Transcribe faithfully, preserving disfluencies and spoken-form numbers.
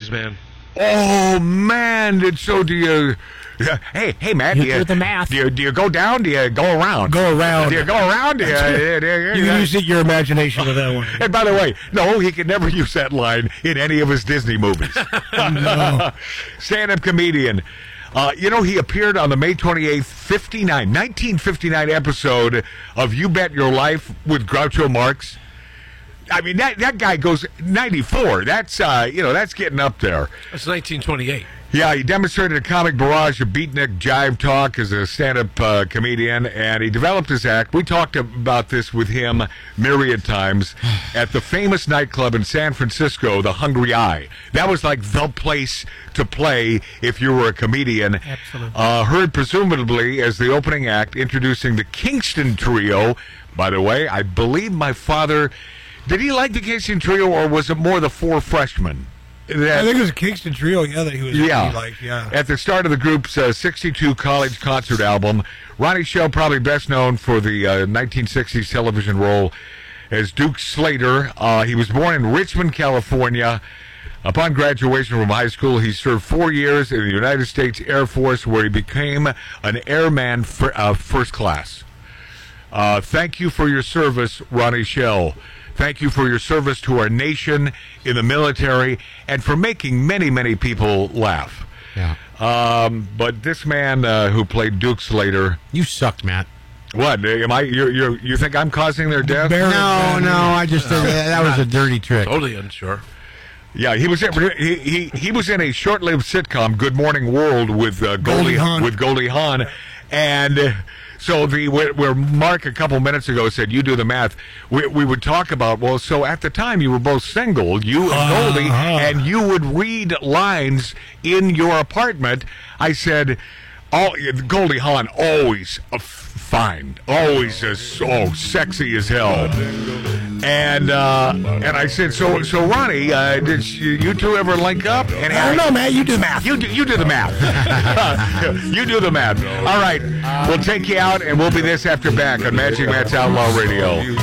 movies, man. Oh, man. It's so do you... Hey, hey, Matt. You do, you, do the math. Do you, do you go down? Do you go around? Go around. Do you go around? Do you, do you, You use it, your imagination with that one. And by the way, no, he could never use that line in any of his Disney movies. No. Stand-up comedian. Uh, you know, he appeared on the May twenty-eighth, fifty-nine, nineteen fifty-nine episode of You Bet Your Life with Groucho Marx. I mean, that, that guy goes ninety-four. That's, uh, you know, that's getting up there. That's nineteen twenty-eight. Yeah, he demonstrated a comic barrage of beatnik jive talk as a stand-up uh, comedian, and he developed his act. We talked about this with him myriad times at the famous nightclub in San Francisco, the Hungry Eye. That was like the place to play if you were a comedian. Absolutely. Uh, heard presumably as the opening act, introducing the Kingston Trio. By the way, I believe my father... Did he like the Kingston Trio, or was it more the Four Freshmen? That, I think it was a Kingston Trio, yeah, that he was yeah. he liked, yeah. At the start of the group's uh, sixty-two college concert album, Ronnie Shell probably best known for the uh, nineteen sixties television role as Duke Slater. Uh, he was born in Richmond, California. Upon graduation from high school, he served four years in the United States Air Force, where he became an airman for, uh, first class. Uh, thank you for your service, Ronnie Shell. Thank you for your service to our nation in the military and for making many, many people laugh. Yeah. Um, but this man uh, who played Duke Slater, You sucked, Matt. what? Am I? You you you think I'm causing their death? Bear- No, no, I just think that, that was a dirty trick. Totally unsure. Yeah, he was in, he, he he was in a short-lived sitcom, Good Morning World, with uh, Goldie, Goldie Hawn. with Goldie Hawn, and. Uh, So the where, where Mark a couple minutes ago said you do the math, we, we would talk about, well, so at the time you were both single, you and Goldie, Uh-huh. and you would read lines in your apartment. I said, all, Goldie Hawn always uh, fine, always uh, so sexy as hell. And uh, and I said, so so Ronnie, uh, did you, you two ever link up? And I don't know, Matt. You do the math. You do, you do the math. You do the math. All right, we'll take you out, and we'll be this after back on Magic Matt's Outlaw Radio.